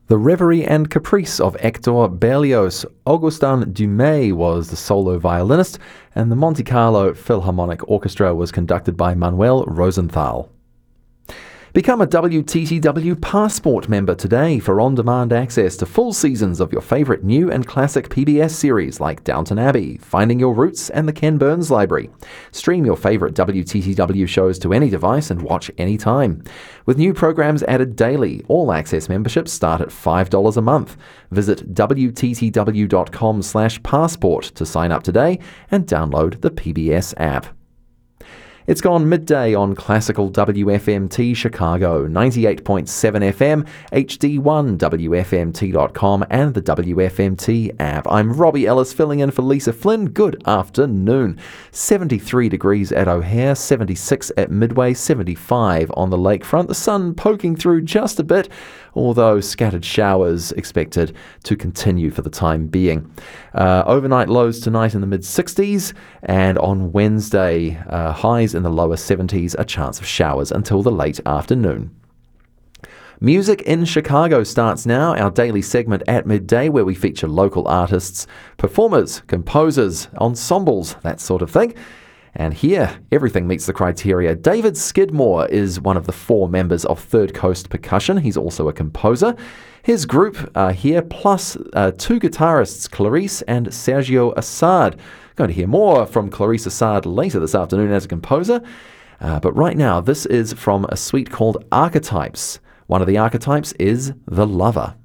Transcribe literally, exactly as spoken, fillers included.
The Reverie and Caprice of Hector Berlioz. Augustin Dumay was the solo violinist, and the Monte Carlo Philharmonic Orchestra was conducted by Manuel Rosenthal. Become a W T T W Passport member today for on-demand access to full seasons of your favourite new and classic P B S series like Downton Abbey, Finding Your Roots and the Ken Burns Library. Stream your favourite W T T W shows to any device and watch anytime. With new programmes added daily, all access memberships start at five dollars a month. Visit W T T W dot com slash passport to sign up today and download the P B S app. It's gone midday on Classical W F M T Chicago, ninety-eight point seven F M, H D one, W F M T dot com, and the W F M T app. I'm Robbie Ellis filling in for Lisa Flynn. Good afternoon. seventy-three degrees at O'Hare, seventy-six at Midway, seventy-five on the lakefront. The sun poking through just a bit, although scattered showers expected to continue for the time being. Uh, overnight lows tonight in the mid-sixties, and on Wednesday, uh, highs in the lower seventies, a chance of showers until the late afternoon. Music in Chicago starts now, our daily segment at midday where we feature local artists, performers, composers, ensembles, that sort of thing. And here, everything meets the criteria. David Skidmore is one of the four members of Third Coast Percussion. He's also a composer. His group are here, plus uh, two guitarists, Clarice and Sergio Assad. Going to hear more from Clarice Assad later this afternoon as a composer. Uh, but right now, this is from a suite called Archetypes. One of the archetypes is the lover.